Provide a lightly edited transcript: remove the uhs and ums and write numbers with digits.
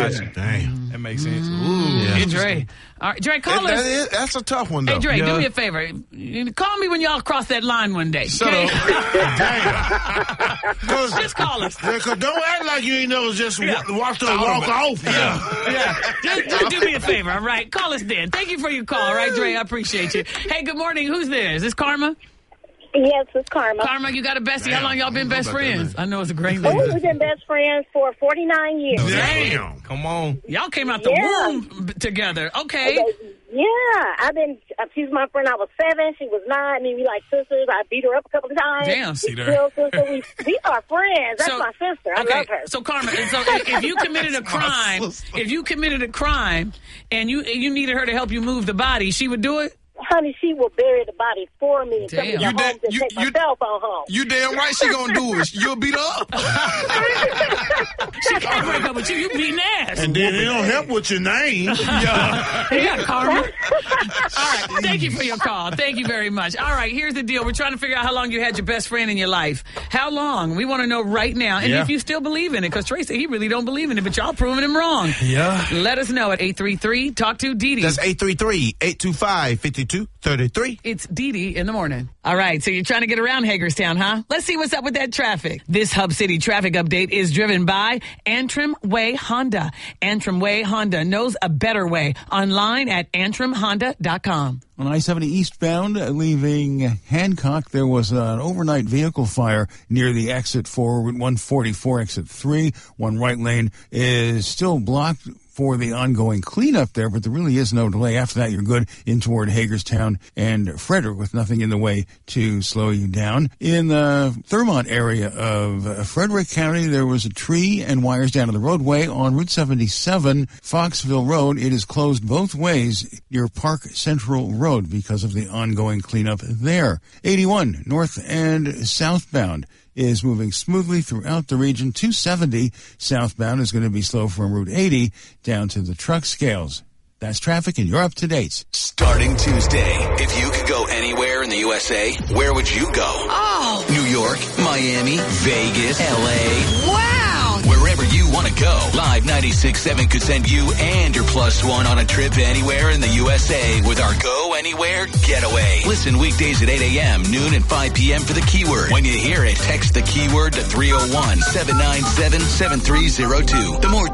Got you. Damn. That makes sense. Ooh. Hey, Dre. All right, Dre, call us. That's a tough one, though. Hey, Dre, do me a favor. Call me when y'all cross that line one day. So, okay? damn. Just call us. Yeah, cause don't act like you ain't never just watched her walk off. Yeah. Just do me a favor, all right? Call us then. Thank you for your call, all right, Dre? I appreciate you. Hey, good morning. Who's there? Is this Karma? Yes, it's Karma. Karma, you got a bestie. How long y'all been best friends? I know it's a great Oh, name. we've been best friends for 49 years. Damn. Come on. Y'all came out the womb together. Okay. Yeah, she was my friend. I was 7. She was 9. I mean, we like sisters. I beat her up a couple of times. Damn, we still sisters. We are friends. That's my sister. I love her. So Karma, if you committed a crime, and you needed her to help you move the body, she would do it? Honey, she will bury the body for me and take me home and take my cell phone home. You damn right she gonna do it. You'll beat her up. She can't break up with you. You beating ass. And then it don't help with your name. Yeah, Karma. All right. Thank you for your call. Thank you very much. All right, here's the deal. We're trying to figure out how long you had your best friend in your life. How long? We want to know right now. And if you still believe in it, because Trey said he really don't believe in it, but y'all proving him wrong. Yeah. Let us know at 833-TALK-TO-DD. That's 833-825-5233. It's Dee in the morning. All right, so you're trying to get around Hagerstown, huh? Let's see what's up with that traffic. This Hub City traffic update is driven by Antrim Way Honda. Antrim Way Honda knows a better way. Online at antrimhonda.com. On I-70 eastbound, leaving Hancock, there was an overnight vehicle fire near the exit for 144, exit 3. One right lane is still blocked for the ongoing cleanup there, but there really is no delay. After that, you're good in toward Hagerstown and Frederick with nothing in the way to slow you down. In the Thurmont area of Frederick County, there was a tree and wires down to the roadway on Route 77, Foxville Road. It is closed both ways near Park Central Road because of the ongoing cleanup there. 81 north and southbound is moving smoothly throughout the region. 270 southbound is going to be slow from Route 80 down to the truck scales. That's traffic, and you're up to date. Starting Tuesday, if you could go anywhere in the USA, where would you go? Oh. New York, Miami, Vegas, LA. Wow. Wherever you want to go, Live 96.7 could send you and your plus one on a trip anywhere in the USA with our Go Anywhere Getaway. Listen weekdays at 8 a.m., noon, and 5 p.m. for the keyword. When you hear it, text the keyword to 301-797-7302. The more